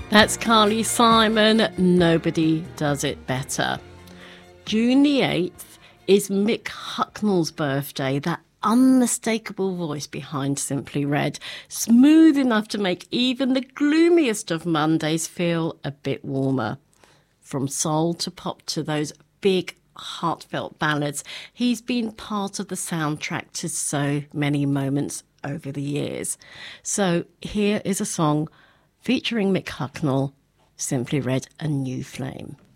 That's Carly Simon, Nobody Does It Better. June the 8th is Mick Hucknall's birthday, that unmistakable voice behind Simply Red, smooth enough to make even the gloomiest of Mondays feel a bit warmer. From soul to pop to those big, heartfelt ballads, he's been part of the soundtrack to so many moments over the years. So here is a song featuring Mick Hucknall, Simply Red, A New Flame.